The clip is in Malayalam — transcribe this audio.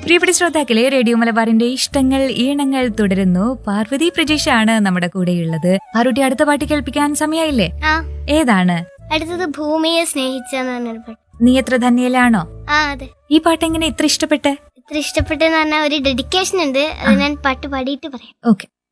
പ്രിയപ്പെട്ട ശ്രോതാക്കളെ, റേഡിയോ മലബാറിന്റെ ഇഷ്ടങ്ങൾ ഈണങ്ങൾ തുടരുന്നു. പാർവതി പ്രജേഷാണ് നമ്മുടെ കൂടെയുള്ളത്. ആറുട്ടി, അടുത്ത പാട്ട് കേൾപ്പിക്കാൻ സമയായില്ലേ? ഏതാണ് അടുത്തത്? ഭൂമിയെ സ്നേഹിച്ചെന്ന് പറഞ്ഞൊരു പാട്ട്. നീ എത്ര ധന്യയിലാണോ? അതെ. ഈ പാട്ട് എങ്ങനെ ഇത്ര ഇഷ്ടപ്പെട്ടെ? ഇത്ര ഇഷ്ടപ്പെട്ടെന്ന് പറഞ്ഞാൽ ഒരു ഡെഡിക്കേഷൻ ഉണ്ട്. അത് ഞാൻ പാട്ട് പാടിയിട്ട് പറയാം. ഓക്കെ.